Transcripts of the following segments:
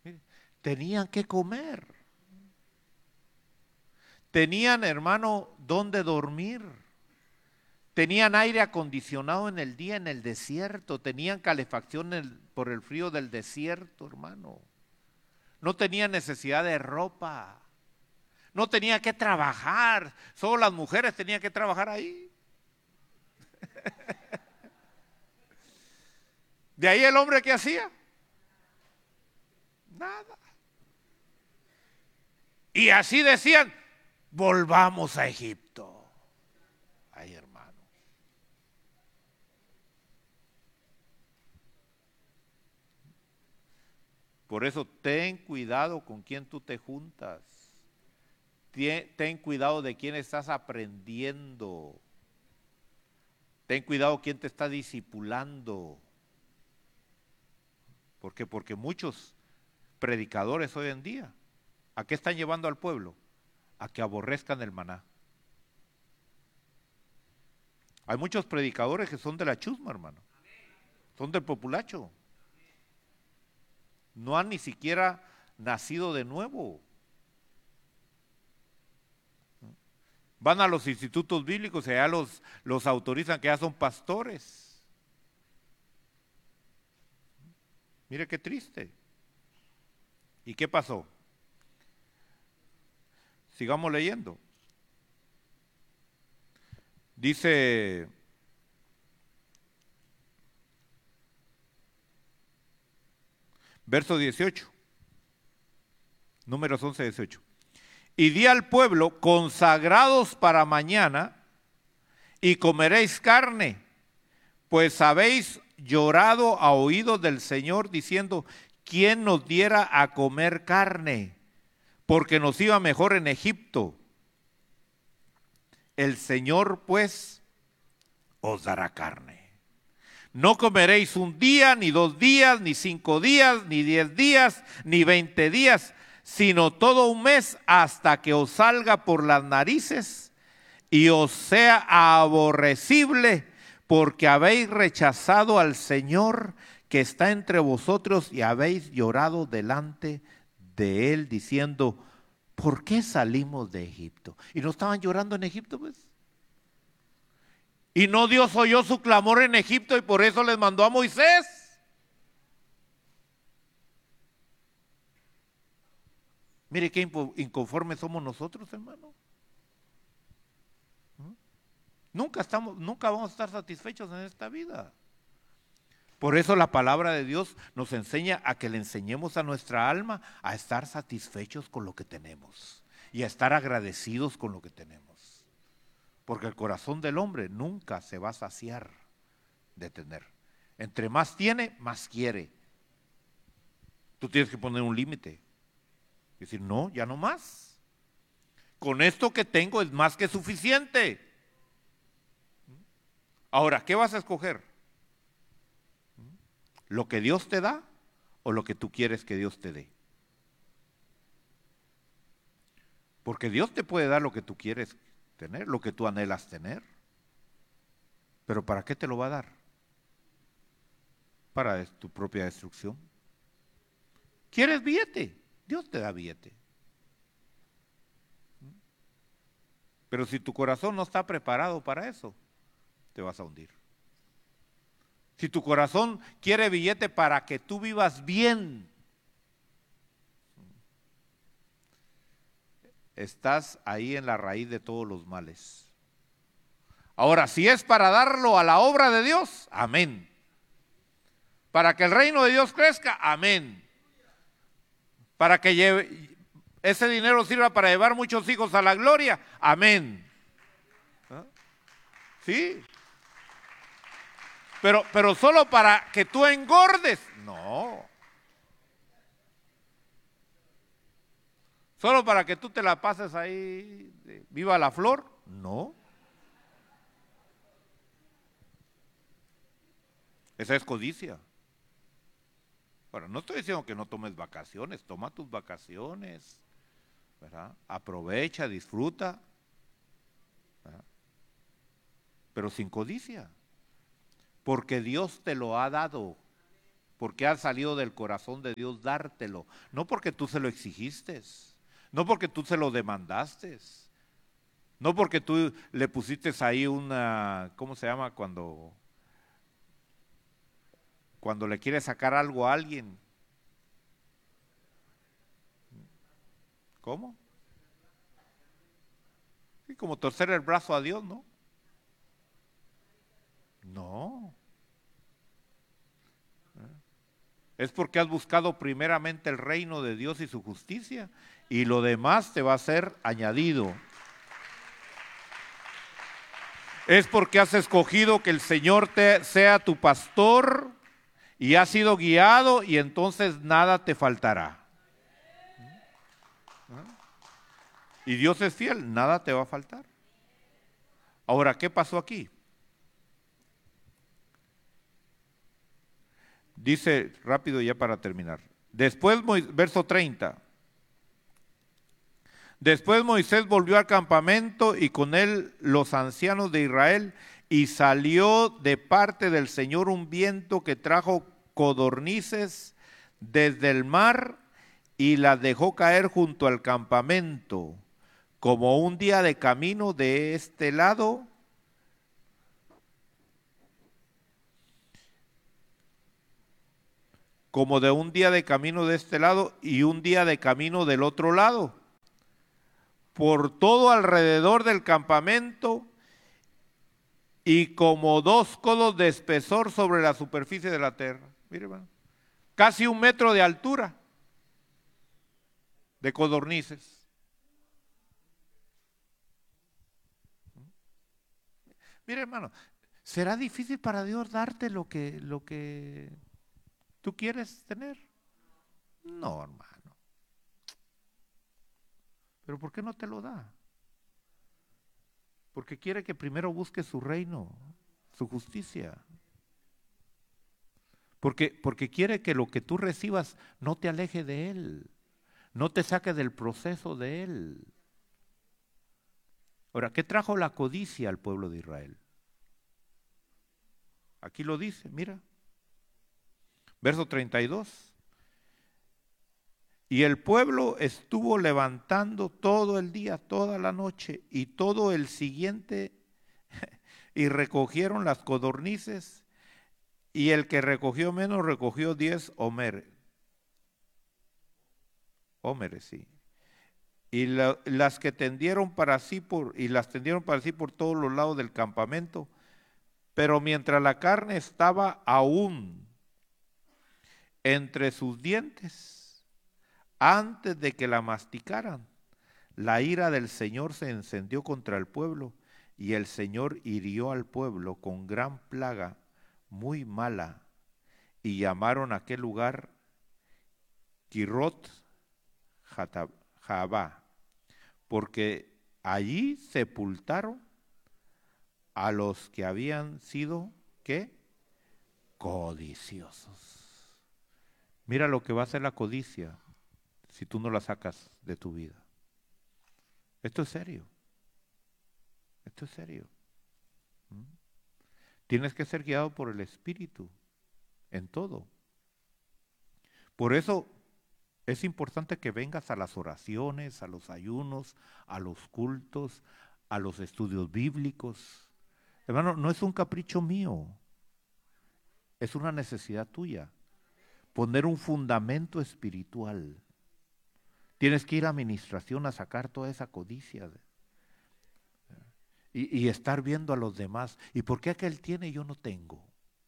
Tenían que comer. Tenían, hermano, dónde dormir. Tenían aire acondicionado en el día en el desierto. Tenían calefacción por el frío del desierto, hermano. No tenían necesidad de ropa. No tenían que trabajar. Solo las mujeres tenían que trabajar ahí. De ahí el hombre, ¿qué hacía? Nada. Y así decían, volvamos a Egipto. Ay, hermano. Por eso ten cuidado con quién tú te juntas. Ten cuidado de quién estás aprendiendo. Ten cuidado quién te está discipulando. ¿Por qué? Porque muchos predicadores hoy en día, ¿a qué están llevando al pueblo? A que aborrezcan el maná. Hay muchos predicadores que son de la chusma, hermano. Son del populacho. No han ni siquiera nacido de nuevo. Van a los institutos bíblicos y allá los autorizan que ya son pastores. Mire qué triste. ¿Y qué pasó? Sigamos leyendo. Dice, verso 18, números 11, 18. Y di al pueblo, consagrados para mañana, y comeréis carne, pues habéis llorado a oídos del Señor, diciendo, ¿quién nos diera a comer carne? Porque nos iba mejor en Egipto. El Señor, pues, os dará carne. No comeréis un día, ni 2 días, ni 5 días, ni 10 días, ni 20 días, sino todo un mes, hasta que os salga por las narices y os sea aborrecible, porque habéis rechazado al Señor que está entre vosotros y habéis llorado delante de Él, diciendo, ¿por qué salimos de Egipto? Y no estaban llorando en Egipto, pues. Y no Dios oyó su clamor en Egipto y por eso les mandó a Moisés. Mire qué inconformes somos nosotros, hermano. Nunca vamos a estar satisfechos en esta vida. Por eso la palabra de Dios nos enseña a que le enseñemos a nuestra alma a estar satisfechos con lo que tenemos y a estar agradecidos con lo que tenemos. Porque el corazón del hombre nunca se va a saciar de tener. Entre más tiene, más quiere. Tú tienes que poner un límite. Decir, no, ya no más. Con esto que tengo es más que suficiente. Ahora, ¿qué vas a escoger? ¿Lo que Dios te da o lo que tú quieres que Dios te dé? Porque Dios te puede dar lo que tú quieres tener, lo que tú anhelas tener. Pero ¿para qué te lo va a dar? Para tu propia destrucción. ¿Quieres billete? Dios te da billete. Pero si tu corazón no está preparado para eso, te vas a hundir. Si tu corazón quiere billete para que tú vivas bien, estás ahí en la raíz de todos los males. Ahora, si es para darlo a la obra de Dios, amén. Para que el reino de Dios crezca, amén. Para que ese dinero sirva para llevar muchos hijos a la gloria, amén. ¿Ah? Sí. Pero solo para que tú engordes, no. Solo para que tú te la pases ahí, viva la flor, no. Esa es codicia. Bueno, no estoy diciendo que no tomes vacaciones, toma tus vacaciones, ¿verdad? Aprovecha, disfruta, ¿verdad? Pero sin codicia, porque Dios te lo ha dado. porque ha salido del corazón de Dios dártelo, no porque tú se lo exigiste, no porque tú se lo demandaste, no porque tú le pusiste ahí una, ¿cómo se llama? Cuando le quieres sacar algo a alguien. ¿Cómo? Sí, como torcer el brazo a Dios, ¿no? No. Es porque has buscado primeramente el reino de Dios y su justicia, y lo demás te va a ser añadido. Es porque has escogido que el Señor sea tu pastor y has sido guiado, y entonces nada te faltará. Y Dios es fiel, nada te va a faltar. Ahora, ¿qué pasó aquí? Dice rápido ya para terminar. Después, verso 30. Después Moisés volvió al campamento y con él los ancianos de Israel, y salió de parte del Señor un viento que trajo codornices desde el mar y las dejó caer junto al campamento, como un día de camino de este lado, como de un día de camino de este lado y un día de camino del otro lado, por todo alrededor del campamento, y como 2 codos de espesor sobre la superficie de la tierra. Mire, hermano, casi 1 metro de altura de codornices. Mire, hermano, ¿será difícil para Dios darte lo que tú quieres tener? No, hermano. ¿Pero por qué no te lo da? Porque quiere que primero busques su reino, su justicia. Porque quiere que lo que tú recibas no te aleje de Él, no te saque del proceso de Él. Ahora, ¿qué trajo la codicia al pueblo de Israel? Aquí lo dice, mira. Verso 32. Y el pueblo estuvo levantando todo el día, toda la noche y todo el siguiente, y recogieron las codornices, y el que recogió menos recogió 10 homeres. Homeres, sí. Y las que tendieron para sí las tendieron para sí por todos los lados del campamento. Pero mientras la carne estaba aún entre sus dientes, antes de que la masticaran, la ira del Señor se encendió contra el pueblo, y el Señor hirió al pueblo con gran plaga muy mala, y llamaron a aquel lugar Kirot Jaabá, porque allí sepultaron a los que habían sido, ¿qué? Codiciosos. Mira lo que va a hacer la codicia si tú no la sacas de tu vida. Esto es serio. Esto es serio. Tienes que ser guiado por el Espíritu en todo. Por eso es importante que vengas a las oraciones, a los ayunos, a los cultos, a los estudios bíblicos. Hermano, no es un capricho mío, es una necesidad tuya. Poner un fundamento espiritual. Tienes que ir a administración a sacar toda esa codicia y estar viendo a los demás. ¿Y por qué aquel tiene y yo no tengo?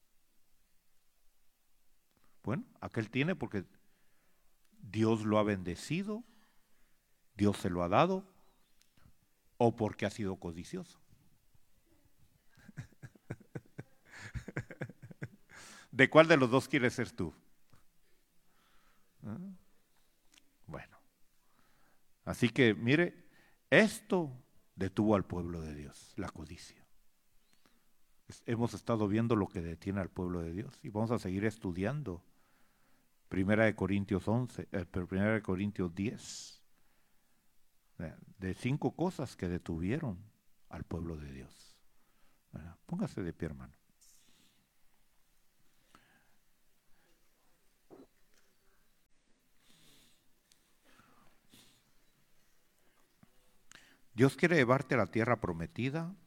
Bueno, aquel tiene porque Dios lo ha bendecido, Dios se lo ha dado, o porque ha sido codicioso. ¿De cuál de los dos quieres ser tú? ¿Ah? Bueno, así que mire, esto detuvo al pueblo de Dios, la codicia. Hemos estado viendo lo que detiene al pueblo de Dios y vamos a seguir estudiando. Primera de Corintios 11, Primera de Corintios 10, de 5 cosas que detuvieron al pueblo de Dios. Póngase de pie, hermano. Dios quiere llevarte a la tierra prometida.